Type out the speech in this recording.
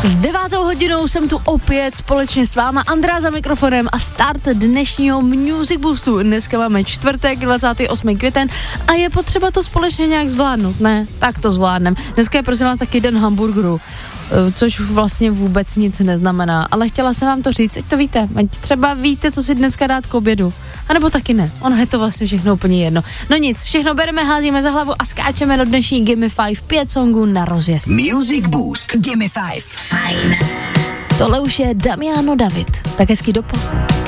S 9. hodinou jsem tu opět společně s váma, Andrea za mikrofonem a start dnešního Music Boostu. Dneska máme čtvrtek, 28. květen a je potřeba to společně nějak zvládnout, ne? Tak to zvládnem. Dneska je prosím vás taky den hamburgerů, což vlastně vůbec nic neznamená, ale chtěla jsem vám to říct, ať to víte, ať třeba víte, co si dneska dát k obědu, anebo taky ne, ono je to vlastně všechno úplně jedno. No nic, všechno bereme, házíme za hlavu a skáčeme do dnešní Gimme 5, 5 songů na rozjezd. Music Boost. Gimme 5. Tohle už je Damiano David, tak hezký dopo.